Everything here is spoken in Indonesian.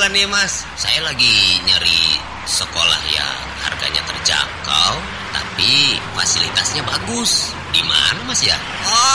kebetulan nih Mas, saya lagi nyari sekolah yang harganya terjangkau tapi fasilitasnya bagus. Di mana Mas ya?